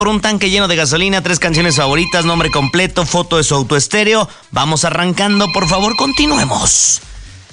por un tanque lleno de gasolina, 3 canciones favoritas, nombre completo, foto de su autoestéreo. Vamos arrancando, por favor, continuemos.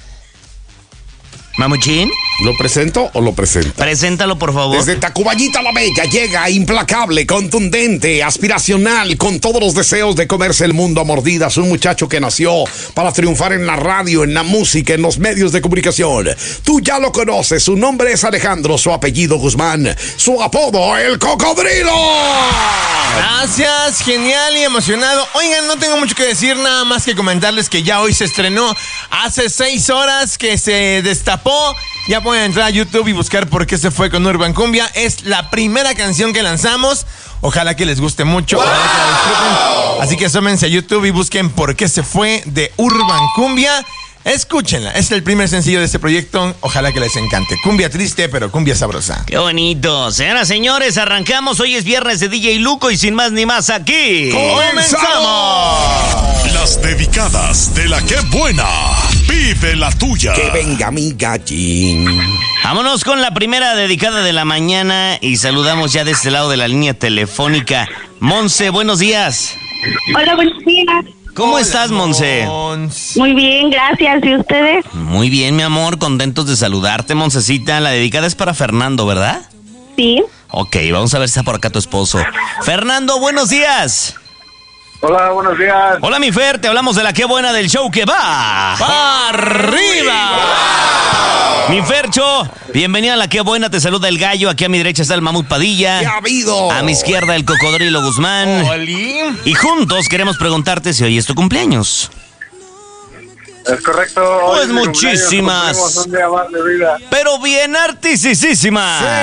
Mamuchín, ¿lo presento o lo presenta? Preséntalo, por favor. Desde Tacubaya la Bella llega implacable, contundente, aspiracional, con todos los deseos de comerse el mundo a mordidas. Un muchacho que nació para triunfar en la radio, en la música, en los medios de comunicación. Tú ya lo conoces, su nombre es Alejandro, su apellido Guzmán, su apodo El Cocodrilo. Gracias, genial y emocionado. Oigan, no tengo mucho que decir, nada más que comentarles que ya hoy se estrenó, hace 6 horas que se destapó. Ya pueden entrar a YouTube y buscar Por qué se fue con Urban Cumbia. Es la primera canción que lanzamos. Ojalá que les guste mucho. ¡Wow! Ojalá que la disfruten. Así que asómense a YouTube y busquen Por qué se fue de Urban Cumbia. Escúchenla, es el primer sencillo de este proyecto. Ojalá que les encante. Cumbia triste, pero cumbia sabrosa. Qué bonito. Señoras, señores, arrancamos. Hoy es viernes de DJ Luco y sin más ni más aquí ¡comenzamos! Las dedicadas de la que buena. Vive la tuya. Que venga mi gallín. Vámonos con la primera dedicada de la mañana y saludamos ya de este lado de la línea telefónica. Monse, buenos días. Hola, buenos días. ¿Cómo Hola, estás, Monse? Muy bien, gracias. ¿Y ustedes? Muy bien, mi amor, contentos de saludarte, Moncecita. La dedicada es para Fernando, ¿verdad? Sí. Ok, vamos a ver si está por acá tu esposo. Fernando, buenos días. Hola, buenos días. Hola, mi Fer, te hablamos de la Qué Buena del show que va ¡arriba! Mi Fercho, bienvenida a la Qué Buena, te saluda el Gallo. Aquí a mi derecha está el Mamut Padilla. ¿Qué ha habido? A mi izquierda el Cocodrilo Guzmán. Oli. Y juntos queremos preguntarte si hoy es tu cumpleaños. Es correcto. Pues Hoy es mi muchísimas. cumpleaños, cumplimos un día más de vida. Pero bien artisísimas.